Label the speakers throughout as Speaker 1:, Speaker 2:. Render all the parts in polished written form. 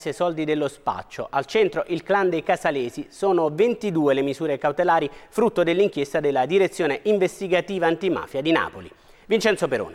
Speaker 1: soldi dello spaccio. Al centro il clan dei Casalesi. Sono 22 le misure cautelari frutto dell'inchiesta della Direzione Investigativa Antimafia di Napoli. Vincenzo Perona.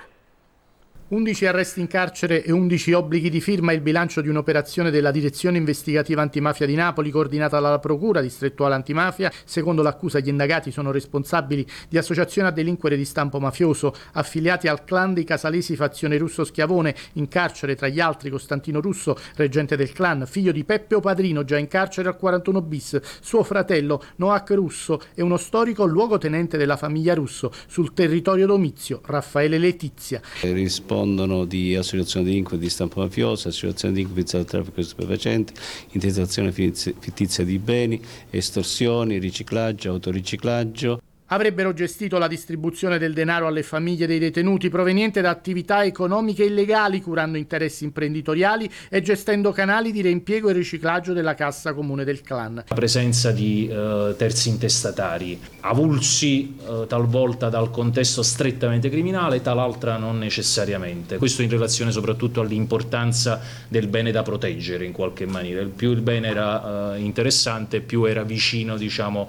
Speaker 2: 11 arresti in carcere e 11 obblighi di firma il bilancio di un'operazione della Direzione Investigativa Antimafia di Napoli coordinata dalla Procura Distrettuale Antimafia. Secondo l'accusa gli indagati sono responsabili di associazione a delinquere di stampo mafioso affiliati al clan dei Casalesi fazione Russo Schiavone. In carcere tra gli altri Costantino Russo, reggente del clan, figlio di Peppe Padrino, già in carcere al 41 bis, suo fratello Noac Russo e uno storico luogotenente della famiglia Russo sul territorio d'Omizio, Raffaele Letizia.
Speaker 3: Rispondono di associazione di delinquenti di stampo mafioso, associazione di delinquenti al traffico di stupefacenti, intentazione fittizia di beni, estorsioni, riciclaggio, autoriciclaggio.
Speaker 2: Avrebbero gestito la distribuzione del denaro alle famiglie dei detenuti proveniente da attività economiche illegali, curando interessi imprenditoriali e gestendo canali di reimpiego e riciclaggio della cassa comune del clan.
Speaker 4: La presenza di terzi intestatari, avulsi talvolta dal contesto strettamente criminale, tal'altra non necessariamente. Questo in relazione soprattutto all'importanza del bene da proteggere in qualche maniera. Più il bene era interessante, più era vicino,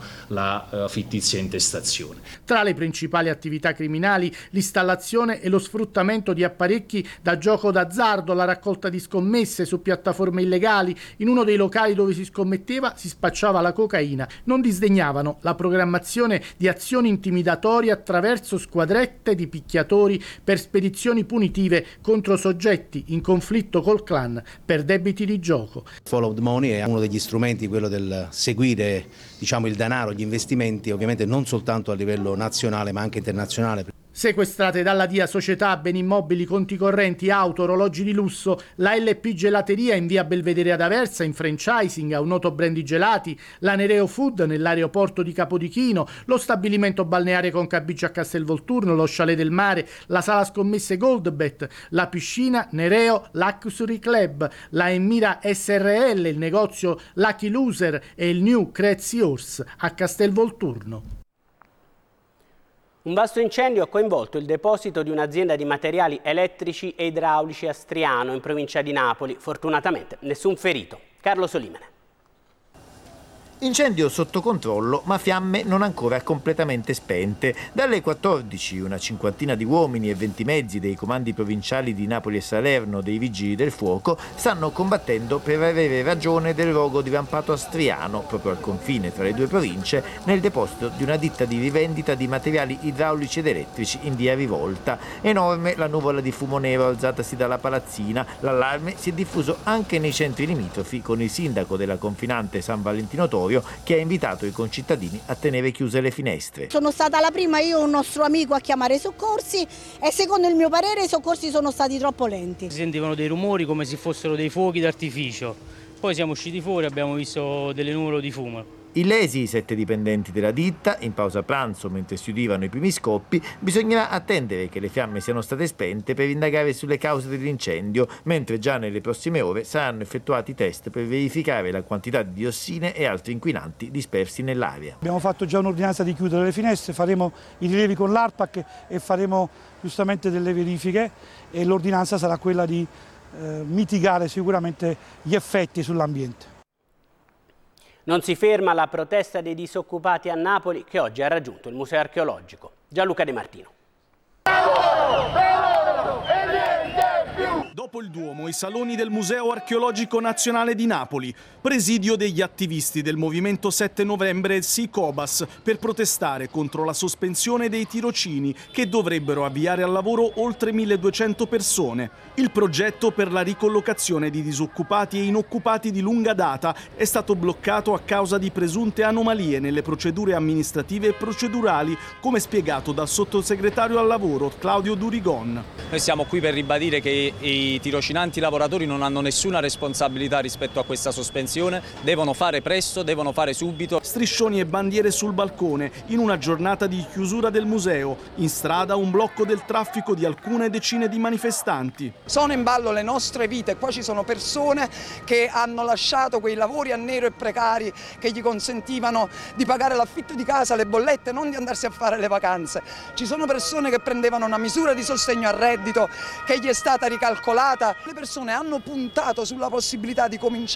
Speaker 4: la fittizia intestazione.
Speaker 2: Tra le principali attività criminali, l'installazione e lo sfruttamento di apparecchi da gioco d'azzardo, la raccolta di scommesse su piattaforme illegali. In uno dei locali dove si scommetteva si spacciava la cocaina. Non disdegnavano la programmazione di azioni intimidatorie attraverso squadrette di picchiatori per spedizioni punitive contro soggetti in conflitto col clan per debiti di gioco.
Speaker 5: Follow the money è uno degli strumenti, quello del seguire il denaro, gli investimenti, ovviamente non soltanto a livello nazionale ma anche internazionale.
Speaker 2: Sequestrate dalla DIA società, beni immobili, conti correnti, auto, orologi di lusso, la LP Gelateria in via Belvedere ad Aversa in franchising a un noto brand di gelati, la Nereo Food nell'aeroporto di Capodichino, lo stabilimento balneare con Cabiggio a Castelvolturno, lo chalet del mare, la sala scommesse Goldbet, la piscina Nereo Luxury Club, la Emira SRL, il negozio Lucky Loser e il New Crazy Horse a Castelvolturno.
Speaker 1: Un vasto incendio ha coinvolto il deposito di un'azienda di materiali elettrici e idraulici a Striano, in provincia di Napoli. Fortunatamente nessun ferito. Carlo Solimene.
Speaker 6: Incendio sotto controllo, ma fiamme non ancora completamente spente. Dalle 14 una cinquantina di uomini e 20 mezzi dei comandi provinciali di Napoli e Salerno dei Vigili del Fuoco stanno combattendo per avere ragione del rogo divampato a Striano, proprio al confine tra le due province, nel deposito di una ditta di rivendita di materiali idraulici ed elettrici in via Rivolta. Enorme la nuvola di fumo nero alzatasi dalla palazzina. L'allarme si è diffuso anche nei centri limitrofi, con il sindaco della confinante San Valentino Torio che ha invitato i concittadini a tenere chiuse le finestre.
Speaker 7: Sono stata la prima io e un nostro amico a chiamare i soccorsi e secondo il mio parere i soccorsi sono stati troppo lenti.
Speaker 8: Si sentivano dei rumori come se fossero dei fuochi d'artificio, poi siamo usciti fuori e abbiamo visto delle nuvole di fumo.
Speaker 6: Illesi i 7 dipendenti della ditta, in pausa pranzo mentre si udivano i primi scoppi, bisognerà attendere che le fiamme siano state spente per indagare sulle cause dell'incendio, mentre già nelle prossime ore saranno effettuati test per verificare la quantità di diossine e altri inquinanti dispersi nell'aria.
Speaker 9: Abbiamo fatto già un'ordinanza di chiudere le finestre, faremo i rilevi con l'ARPAC e faremo giustamente delle verifiche e l'ordinanza sarà quella di mitigare sicuramente gli effetti sull'ambiente.
Speaker 1: Non si ferma la protesta dei disoccupati a Napoli che oggi ha raggiunto il Museo Archeologico. Gianluca De Martino.
Speaker 10: Dopo il Duomo, i saloni del Museo Archeologico Nazionale di Napoli, presidio degli attivisti del Movimento 7 Novembre e SICOBAS per protestare contro la sospensione dei tirocini che dovrebbero avviare al lavoro oltre 1200 persone. Il progetto per la ricollocazione di disoccupati e inoccupati di lunga data è stato bloccato a causa di presunte anomalie nelle procedure amministrative e procedurali, come spiegato dal sottosegretario al lavoro Claudio Durigon.
Speaker 11: Noi siamo qui per ribadire che i tirocinanti lavoratori non hanno nessuna responsabilità rispetto a questa sospensione, devono fare presto, devono fare subito.
Speaker 10: Striscioni e bandiere sul balcone in una giornata di chiusura del museo, in strada un blocco del traffico di alcune decine di manifestanti.
Speaker 12: Sono in ballo le nostre vite, qua ci sono persone che hanno lasciato quei lavori a nero e precari che gli consentivano di pagare l'affitto di casa, le bollette, non di andarsi a fare le vacanze. Ci sono persone che prendevano una misura di sostegno al reddito che gli è stata ricalcolata data. Le persone hanno puntato sulla possibilità di cominciare